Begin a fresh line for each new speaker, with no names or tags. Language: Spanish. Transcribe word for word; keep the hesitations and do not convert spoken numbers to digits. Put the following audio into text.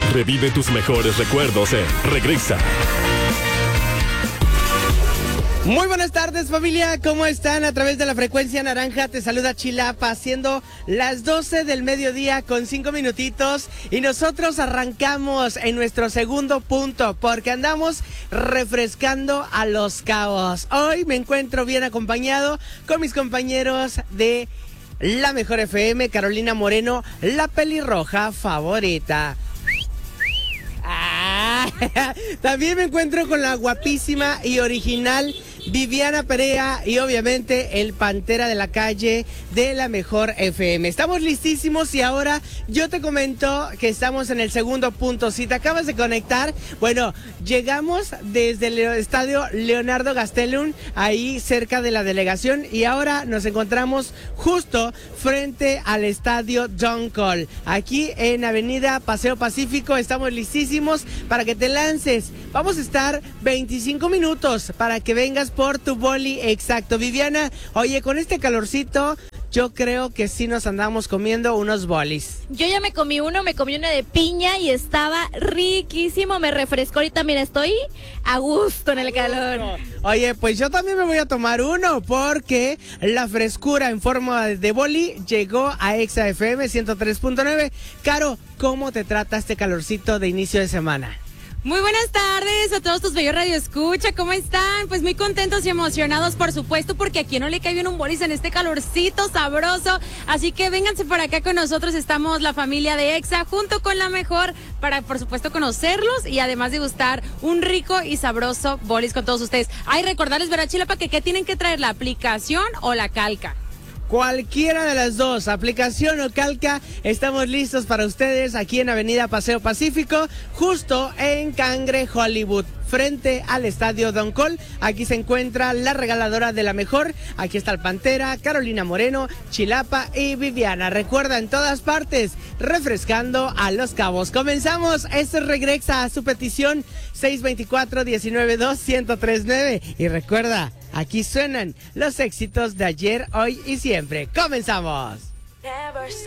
Revive tus mejores recuerdos en Regresa.
Muy buenas tardes, familia, ¿cómo están? A través de la frecuencia naranja te saluda Chilapa, siendo las doce del mediodía con cinco minutitos y nosotros arrancamos en nuestro segundo punto porque andamos refrescando a Los Cabos. Hoy me encuentro bien acompañado con mis compañeros de La Mejor F M, Carolina Moreno, la pelirroja favorita. Ah, también me encuentro con la guapísima y original Viviana Perea y obviamente el Pantera de la Calle de La Mejor F M. Estamos listísimos y ahora yo te comento que estamos en el segundo punto. Si te acabas de conectar, bueno, llegamos desde el estadio Leonardo Gastelum, ahí cerca de la delegación, y ahora nos encontramos justo frente al estadio Don Cole, aquí en Avenida Paseo Pacífico. Estamos listísimos para que te lances. Vamos a estar veinticinco minutos para que vengas por tu boli exacto. Viviana, oye, con este calorcito, yo creo que sí nos andamos comiendo unos bolis.
Yo ya me comí uno, me comí uno de piña y estaba riquísimo, me refrescó y también estoy a gusto en el calor.
Oye, pues yo también me voy a tomar uno porque la frescura en forma de boli llegó a Exa F M ciento tres punto nueve. Caro, ¿cómo te trata este calorcito de inicio de semana?
Muy buenas tardes a todos tus bellos radioescucha, ¿cómo están? Pues muy contentos y emocionados, por supuesto, porque aquí no le cae bien un bolis en este calorcito sabroso, así que vénganse por acá con nosotros, estamos la familia de Exa, junto con La Mejor, para por supuesto conocerlos y además degustar un rico y sabroso bolis con todos ustedes. Ay, recordarles, ¿verdad, Chilapa, que qué tienen que traer, la aplicación o la calca?
Cualquiera de las dos, aplicación o calca, estamos listos para ustedes aquí en Avenida Paseo Pacífico, justo en Cangre, Hollywood, frente al estadio Don Cole. Aquí se encuentra la regaladora de La Mejor. Aquí está el Pantera, Carolina Moreno, Chilapa y Viviana. Recuerda, en todas partes, refrescando a Los Cabos. Comenzamos, esto regresa a su petición seis dos cuatro, uno nueve dos, uno cero tres nueve. Y recuerda, aquí suenan los éxitos de ayer, hoy y siempre. ¡Comenzamos!